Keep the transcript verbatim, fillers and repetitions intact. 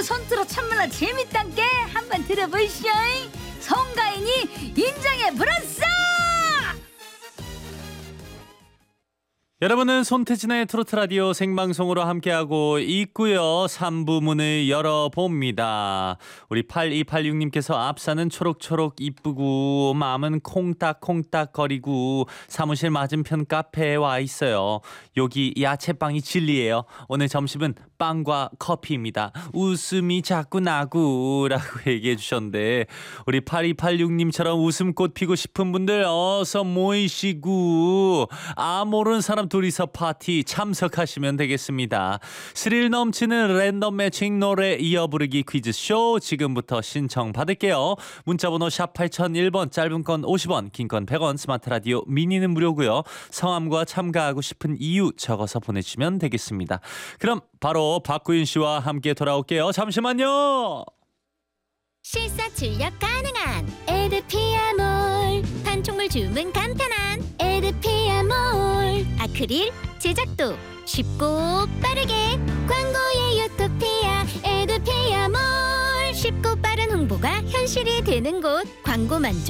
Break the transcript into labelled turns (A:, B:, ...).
A: 오늘 손들어 참말로 재밌단께 한번 들어보시오. 송가인이 인정해 불었어.
B: 여러분은 손태진의 트로트 라디오 생방송으로 함께하고 있고요. 삼 부 문을 열어봅니다. 우리 팔이팔육님께서 앞사는 초록초록 이쁘고 마음은 콩닥콩닥 거리고 사무실 맞은편 카페에 와 있어요. 여기 야채빵이 진리예요. 오늘 점심은 빵과 커피입니다. 웃음이 자꾸 나고 라고 얘기해 주셨는데 우리 팔이팔육님처럼 웃음꽃 피고 싶은 분들 어서 모이시고 아 모르는 사람 둘이서 파티 참석하시면 되겠습니다. 스릴 넘치는 랜덤 매칭 노래 이어 부르기 퀴즈쇼 지금부터 신청 받을게요. 문자번호 샵 팔공공일 번 짧은 건 오십 원 긴 건 백 원 스마트 라디오 미니는 무료고요. 성함과 참가하고 싶은 이유 적어서 보내주시면 되겠습니다. 그럼 바로 박구윤 씨와 함께 돌아올게요. 잠시만요.
C: 실사 출력 가능한 에드피아몰 판촉물 주문 간편한 에드피아몰 아크릴 제작도 쉽고 빠르게 광고의 유토피아 에드피아몰 쉽고 빠른 홍보가 현실이 되는 곳 광고 만족